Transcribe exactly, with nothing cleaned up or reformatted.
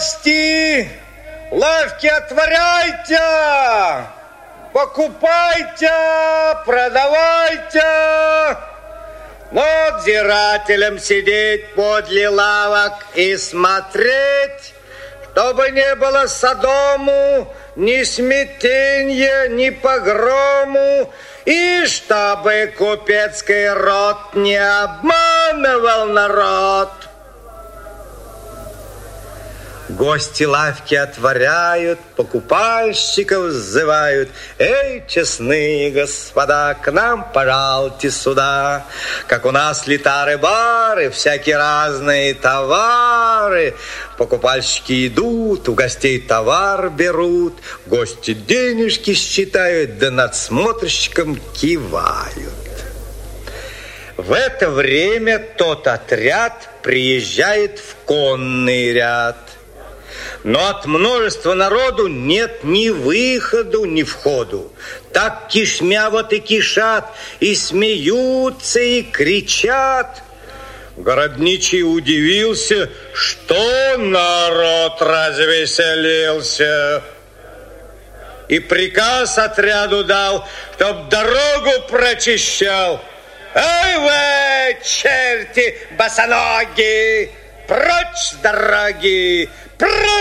Гости, лавки отворяйте, покупайте, продавайте. Надзирателям сидеть подле лавок и смотреть, чтобы не было Содому, ни смятенья, ни погрому, и чтобы купецкий род не обманывал народ. Гости лавки отворяют, покупальщиков сзывают. Эй, честные господа, к нам пожалуйте сюда. Как у нас литары-бары, всякие разные товары. Покупальщики идут, у гостей товар берут. Гости денежки считают, да надсмотрщикам кивают. В это время тот отряд приезжает в конный ряд. Но от множества народу нет ни выходу, ни входу. Так кишмя вот и кишат, и смеются, и кричат. Городничий удивился, что народ развеселился. И приказ отряду дал, чтоб дорогу прочищал. Ай вы, черти босоногие, прочь с дороги, прочь!